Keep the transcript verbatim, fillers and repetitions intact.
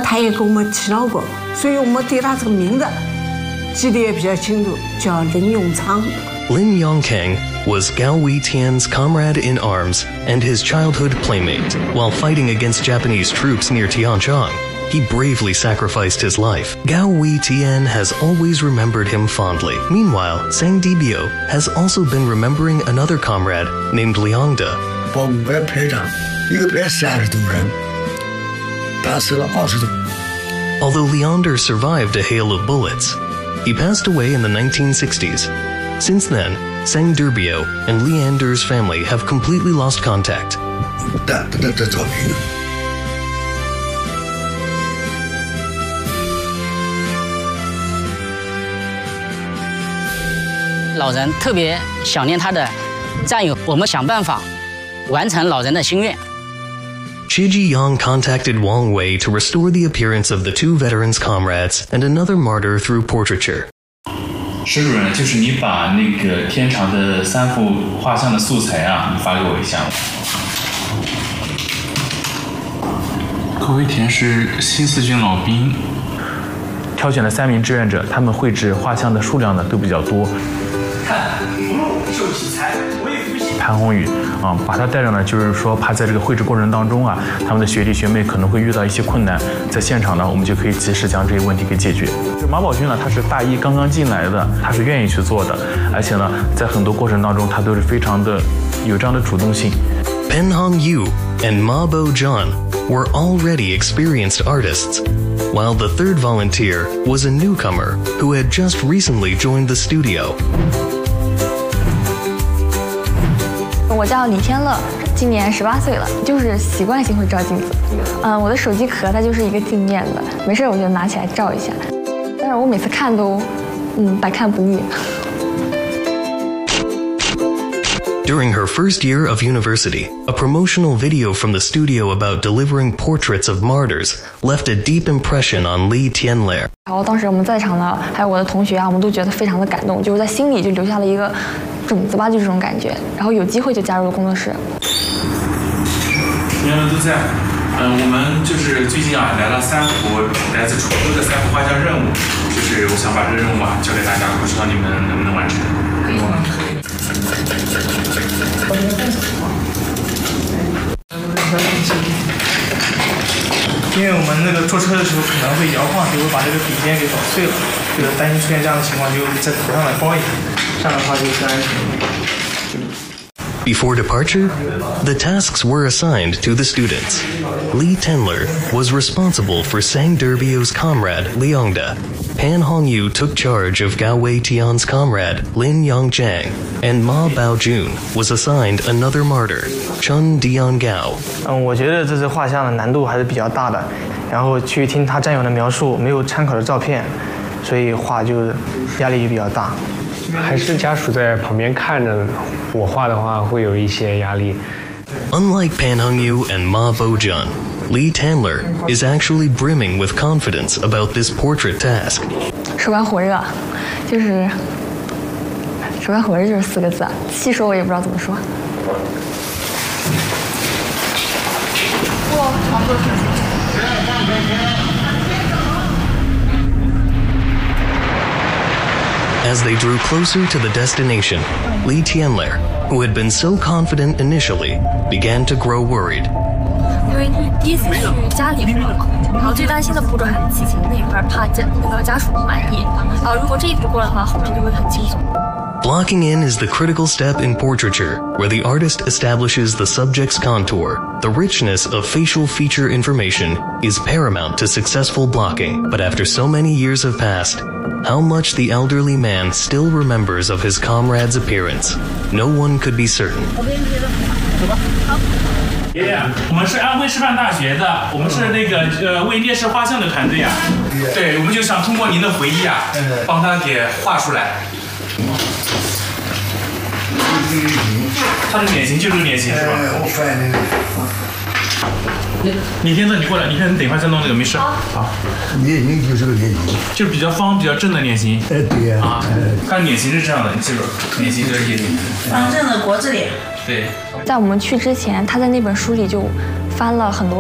他也给我们提到过，所以我们对他这个名字记得也比较清楚，叫林永昌。 Lin Yongkang was Gao Weitian's comrade in arms and his childhood playmate. While fighting against Japanese troops near Tianchang, he bravely sacrificed his life. Gao Weitian has always remembered him fondly. Meanwhile, Sang Dibio has also been remembering another comrade named Liang De. 包五百排长，一个排三十多人，打死了二十多。 Although Leander survived a hail of bullets, he passed away in the nineteen sixties. Since then, Sang Derbio and Leander's family have completely lost contact. 但这这照片。 老人特别想念他的战友，我们想办法完成老人的心愿。 Chiji Yang contacted Wang Wei to restore the appearance of the two veterans' comrades and another martyr through portraiture. 石主任，就是你把那个天长的三幅画像的素材啊，你发给我一下。柯维田是新四军老兵，挑选了三名志愿者，他们绘制画像的数量呢都比较多。看，福禄受其才，为复兴。潘宏宇啊，把他带上呢，就是说怕在这个绘制过程当中啊，他们的学弟学妹可能会遇到一些困难，在现场呢，我们就可以及时将这些问题给解决。这马宝军呢，他是大一刚刚进来的，他是愿意去做的，而且呢，在很多过程当中，他都是非常的有这样的主动性。 Pen Hong Yu and Ma Bo John were already experienced artists, while the third volunteer was a newcomer who had just recently joined the studio. 我叫李天乐，今年十八岁了，就是习惯性会照镜子。嗯，我的手机壳它就是一个镜面的，没事我就拿起来照一下。但是我每次看都，嗯，百看不腻。 During her first year of university, a promotional video from the studio about delivering portraits of martyrs left a deep impression on Li Tianler. 然后当时我们在场的还有我的同学啊，我们都觉得非常的感动，就是在心里就留下了一个种子吧，就这种感觉。然后有机会就加入了工作室。 同学们都在，嗯、呃，我们就是最近啊来了三幅来自楚州的三幅画像任务，就是我想把这个任务啊交给大家，不知道你们能不能完成？可以吗？可以。 因为我们那个坐车的时候可能会摇晃，就会把这个笔尖给捣碎了，就是担心出现这样的情况，就在头上来包一下，这样的话就更安全。 Before departure, the tasks were assigned to the students. Li Tenler was responsible for Sang Derbio's comrade, Liangda. Pan Hongyu took charge of Gao Weitian's comrade, Lin Yongjiang, and Ma Baojun was assigned another martyr, Chun Diangao. 嗯，我觉得这次画像的难度还是比较大的，然后去听他战友的描述，没有参考的照片，所以画就压力也比较大。 还是家属在旁边看着我画的话，会有一些压力。 Unlike Pan Hongyu and Ma Bojun, Li Tanler is actually brimming with confidence about this portrait task. 手感火热，就是手感火热就是四个字，细说我也不知道怎么说。哇，差不多。 As they drew closer to the destination, Li Tianler, who had been so confident initially, began to grow worried. 因为第一次去家里嘛，然后最担心的步骤还是骑行那一块，怕家那个家属不满意。然后如果这一步过了的话，后面就会很轻松。 Blocking in is the critical step in portraiture, where the artist establishes the subject's contour. The richness of facial feature information is paramount to successful blocking. But after so many years have passed, how much the elderly man still remembers of his comrade's appearance, no one could be certain. 爷爷，我们是安徽师范大学的，我们是那个呃为烈士画像的团队啊。对，我们就想通过您的回忆啊，帮他给画出来。 他的脸型就是脸型是吧？李天乐，你过来，你看你等一会儿再弄那个，没事。好。 脸型就是个脸型， 就是比较方、比较正的脸型。 哎，对呀。 啊，他脸型是这样的，你记住，脸型就是脸型。 方正的国字脸。 对。 在我们去之前，他在那本书里就翻了很多。